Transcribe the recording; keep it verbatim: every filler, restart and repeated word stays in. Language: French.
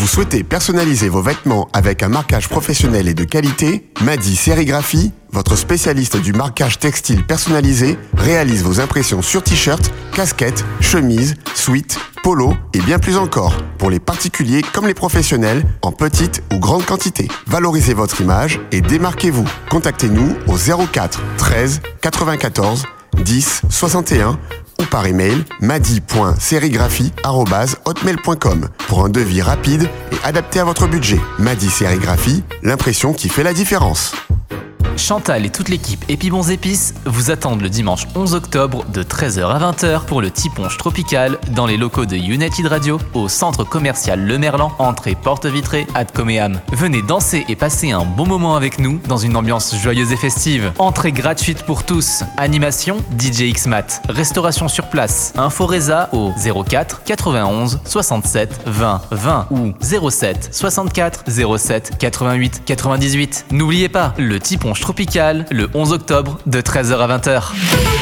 souhaitez personnaliser vos vêtements avec un marquage professionnel et de qualité? Madi Sérigraphie, votre spécialiste du marquage textile personnalisé, réalise vos impressions sur t-shirts, casquettes, chemises, sweats, polos et bien plus encore, pour les particuliers comme les professionnels, en petite ou grande quantité. Valorisez votre image et démarquez-vous. Contactez-nous au zéro quatre treize quatre-vingt-quatorze dix soixante et un ou par email madi point sérigraphie arobase hotmail point com pour un devis rapide et adapté à votre budget. Madi Sérigraphie, l'impression qui fait la différence. Chantal et toute l'équipe Épibons Épices vous attendent le dimanche onze octobre de treize heures à vingt heures pour le Tiponche Tropical dans les locaux de United Radio au centre commercial Le Merlan, entrée porte vitrée, Ad Coméam. Venez danser et passer un bon moment avec nous dans une ambiance joyeuse et festive. Entrée gratuite pour tous. Animation D J X-Mat. Restauration sur place. Info Reza au zéro quatre quatre-vingt-onze soixante-sept vingt vingt ou zéro sept soixante-quatre zéro sept quatre-vingt-huit quatre-vingt-dix-huit. N'oubliez pas, le Tiponche Tropical le onze octobre de treize heures à vingt heures.